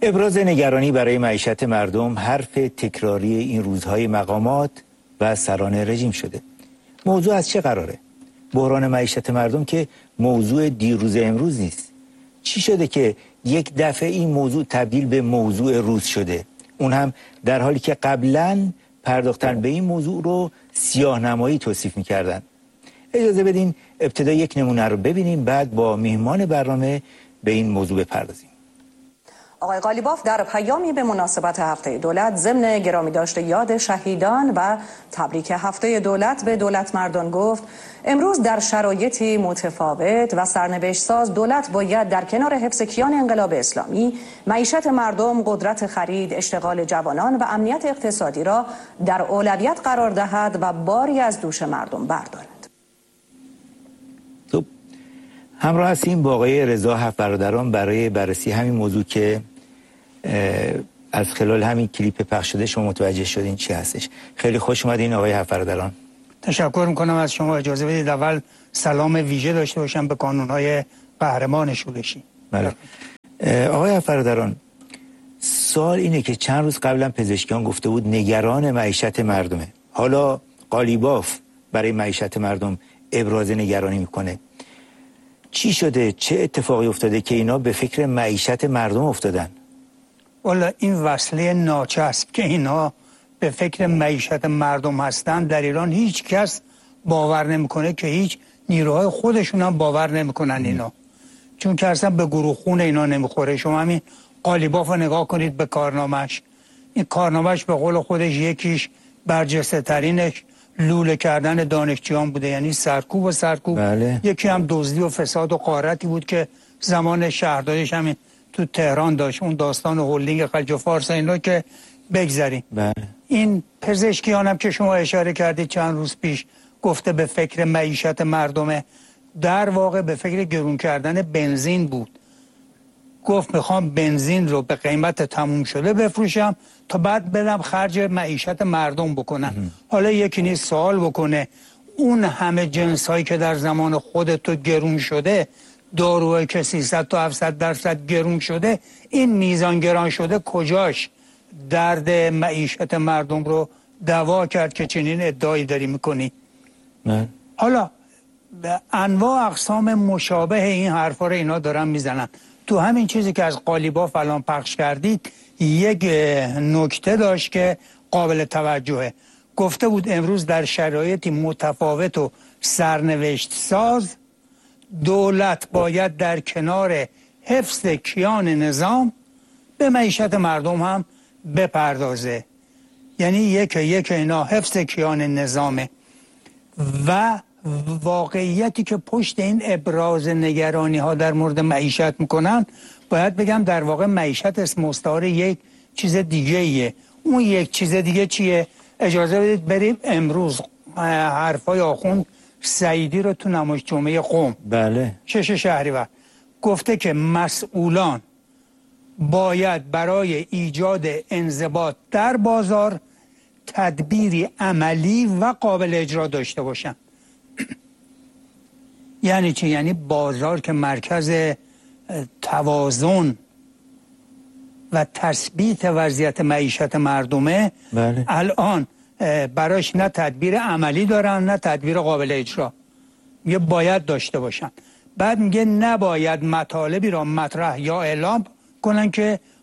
ابراز نگرانی برای معیشت مردم حرف تکراری این روزهای مقامات و سران رژیم شده. موضوع از چه قراره؟ بحران معیشت مردم که موضوع دیروز امروز نیست. چی شده که یک دفعه این موضوع تبدیل به موضوع روز شده؟ اون هم در حالی که قبلاً پرداختن به این موضوع رو سیاه‌نمایی توصیف می‌کردن. اجازه بدین ابتدا یک نمونه رو ببینیم، بعد با میهمان برنامه به این موضوع بپردازیم. آقای قالیباف در پیامی به مناسبت هفته دولت ضمن گرامی داشته یاد شهیدان و تبریک هفته دولت به دولت مردان گفت امروز در شرایطی متفاوت و سرنوشت ساز دولت باید در کنار حفظ کیان انقلاب اسلامی، معیشت مردم، قدرت خرید، اشتغال جوانان و امنیت اقتصادی را در اولویت قرار دهد و باری از دوش مردم بردارد. همراه هستیم با آقای رضا هفت برادران برای بررسی همین موضوع که از خلال همین کلیپ پخش شده شما متوجه شدین چی هستش. خیلی خوش اومدین آقای هفت برادران. تشکر میکنم از شما. اجازه بدید اول سلام ویژه داشته باشم به کانونهای قهرمان شورشی. بله. آقای هفت برادران، سوال اینه که چند روز قبلا پزشکیان گفته بود نگران معیشت مردمه. حالا قالیباف برای معیشت مردم ابراز نگرانی میکنه. چی شده؟ چه اتفاقی افتاده که اینا به فکر معیشت مردم افتادن؟ والا این وصله ناچسب که اینا به فکر معیشت مردم هستن در ایران هیچ کس باور نمیکنه، که هیچ نیروهای خودشون هم باور نمیکنن اینا. چون که اصلا به گروه خون اینا نمیخوره. شما همین قالیباف رو نگاه کنید به کارنامش. این کارنامش به قول خودش یکیش برجسته ترینش لوله کردن دانشجویان بوده، یعنی سرکوب و سرکوب. بله. یکی هم دزدی و فساد و غارتی بود که زمان شهرداریش همین تو تهران داشت، اون داستان هولدینگ خلیج فارس اینا که بگذاریم. بله. این پزشکیان هم که شما اشاره کردید چند روز پیش گفته به فکر معیشت مردمه، در واقع به فکر گرون کردن بنزین بود. گفت میخوام بنزین رو به قیمت تموم شده بفروشم تا بعد برم خرج معیشت مردم بکنم. حالا یکی نیست سوال بکنه اون همه جنس هایی که در زمان خودتو گرون شده، داروهایی که 300 تا 700% گرون شده، این میزان گران شده کجاش درد معیشت مردم رو دوا کرد که چنین ادعایی داری میکنی؟ حالا به انواع اقسام مشابه این حرفا رو اینا دارن میزنن. تو همین چیزی که از قالیباف الان پخش کردید یک نکته داشت که قابل توجهه. گفته بود امروز در شرایطی متفاوت و سرنوشت ساز دولت باید در کنار حفظ کیان نظام به معیشت مردم هم بپردازه. یعنی یک اینا حفظ کیان نظامه و واقعیتی که پشت این ابراز نگرانی ها در مورد معیشت میکنن، باید بگم در واقع معیشت اسم مستعار یک چیز دیگه ایه. اون یک چیز دیگه چیه؟ اجازه بدید بریم امروز حرفای آخوند سعیدی رو تو نمایش جمعه قم، بله، 6 شهریور گفته که مسئولان باید برای ایجاد انضباط در بازار تدبیری عملی و قابل اجرا داشته باشن. یعنی چی؟ یعنی بازار که مرکز توازن و تثبیت وضعیت معیشت مردمه، بله. الان براش نه تدبیر عملی دارن نه تدبیر قابل اجرا. میگه باید داشته باشن. بعد میگه نباید مطالبی را مطرح یا اعلام کنن که